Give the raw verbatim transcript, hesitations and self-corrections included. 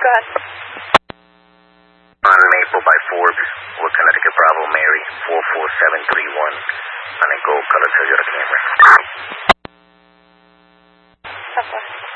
ahead. On Maple by Forbes, with Connecticut Bravo Mary, four four seven three one. On a gold color Toyota Camry. ten four.